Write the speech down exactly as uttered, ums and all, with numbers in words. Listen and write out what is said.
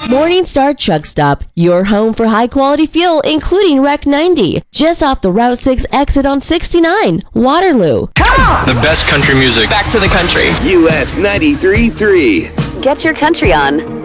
Morningstar Truck Stop, your home for high-quality fuel, including Rec ninety, just off the Route six exit on sixty-nine, Waterloo. The best country music. Back to the country. U S ninety-three point three. Get your country on.